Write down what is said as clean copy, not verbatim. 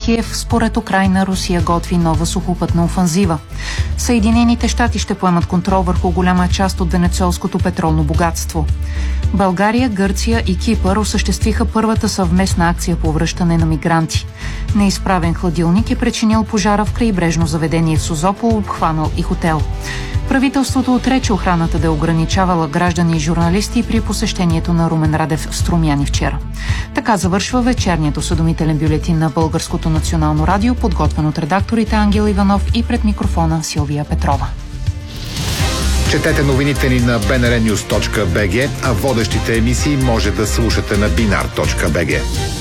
Киев. Според Украйна, Русия готви нова сухопътна офанзива. Съединените щати ще поемат контрол върху голяма част от венецуелското петролно богатство. България, Гърция и Кипър осъществиха първата съвместна акция по връщане на мигранти. Неизправен хладилник е причинил пожара в крайбрежно заведение в Созопол, обхванал и хотел. Правителството отрече охраната да е ограничавала граждани и журналисти при посещението на Румен Радев в Струмяни вчера. Така завършва вечерният осведомителен бюлетин на Българското национално радио, подготвен от редакторите Ангел Иванов и пред микрофона Силвия Петрова. Четете новините ни на bnrnews.bg, а водещите емисии може да слушате на binar.bg.